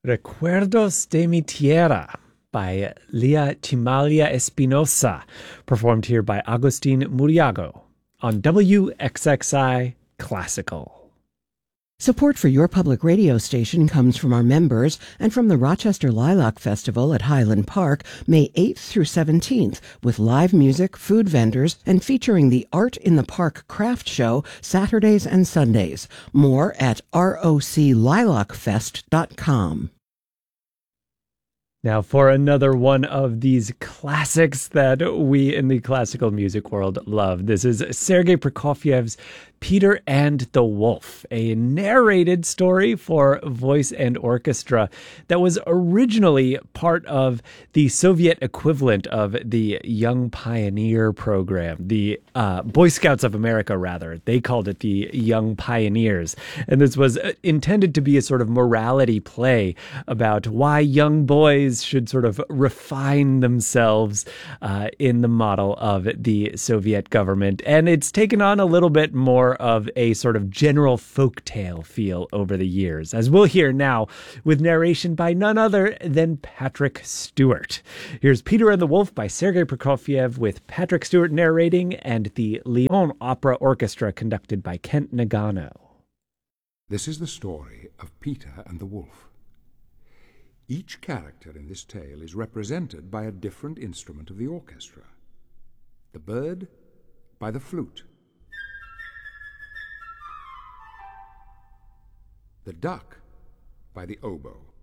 Recuerdos de mi tierra by Lia Timalia Espinosa, performed here by Agustin Muriago on WXXI Classical. Support for your public radio station comes from our members and from the Rochester Lilac Festival at Highland Park, May 8th through 17th, with live music, food vendors, and featuring the Art in the Park craft show Saturdays and Sundays. More at roclilacfest.com. Now for another one of these classics that we in the classical music world love. This is Sergei Prokofiev's Peter and the Wolf, a narrated story for voice and orchestra that was originally part of the Soviet equivalent of the Young Pioneer program, the Boy Scouts of America, rather. They called it the Young Pioneers. And this was intended to be a sort of morality play about why young boys should sort of refine themselves in the model of the Soviet government. And it's taken on a little bit more of a sort of general folktale feel over the years, as we'll hear now with narration by none other than Patrick Stewart. Here's Peter and the Wolf by Sergei Prokofiev with Patrick Stewart narrating and the Lyon Opera Orchestra conducted by Kent Nagano. This is the story of Peter and the Wolf. Each character in this tale is represented by a different instrument of the orchestra. The bird by the flute, the duck by the oboe,